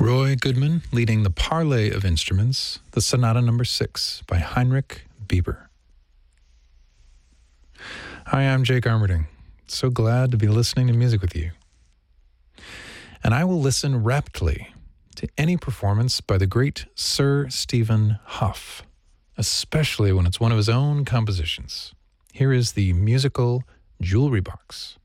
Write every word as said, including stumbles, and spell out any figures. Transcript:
Roy Goodman leading the Parley of Instruments, the Sonata Number Six by Heinrich Bieber. Hi, I'm Jake Armerding. So glad to be listening to music with you. And I will listen raptly to any performance by the great Sir Stephen Hough, especially when it's one of his own compositions. Here is the musical Jewelry Box.